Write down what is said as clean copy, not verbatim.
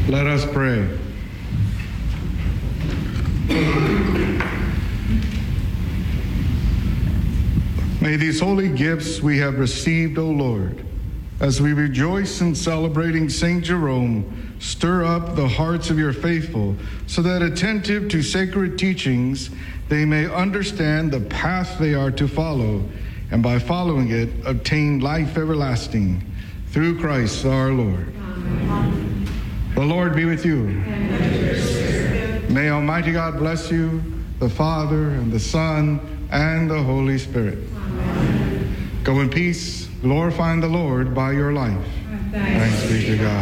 Let us pray. May these holy gifts we have received, O Lord, as we rejoice in celebrating St. Jerome, stir up the hearts of your faithful, so that attentive to sacred teachings, they may understand the path they are to follow, and by following it, obtain life everlasting. Through Christ our Lord. Amen. The Lord be with you. And with your spirit. May Almighty God bless you, the Father, and the Son, and the Holy Spirit. Amen. Go in peace, glorifying the Lord by your life. Thanks be to God.